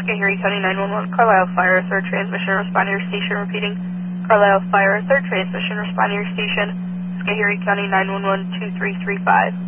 Schoharie County 911, Carlisle Fire, 3rd transmission, respond to your station, repeating. Carlisle Fire, 3rd transmission, respond to your station, Schoharie County 911, 2335.